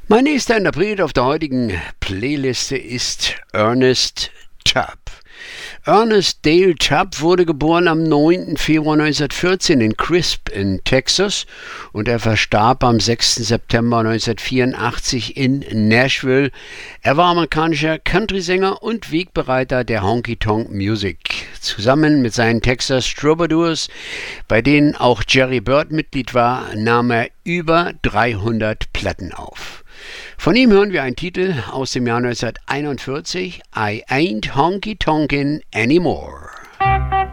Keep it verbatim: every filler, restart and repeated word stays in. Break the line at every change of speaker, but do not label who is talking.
Mein nächster Interpret auf der heutigen Playliste ist Ernest Tubb. Ernest Dale Tubb wurde geboren am neunten Februar neunzehnhundertvierzehn in Crisp in Texas und er verstarb am sechsten September neunzehnhundertvierundachtzig in Nashville. Er war amerikanischer Country-Sänger und Wegbereiter der Honky-Tonk Music. Zusammen mit seinen Texas Troubadours, bei denen auch Jerry Byrd Mitglied war, nahm er über dreihundert Platten auf. Von ihm hören wir einen Titel aus dem Jahr neunzehnhunderteinundvierzig, I Ain't Honky Tonkin' Anymore.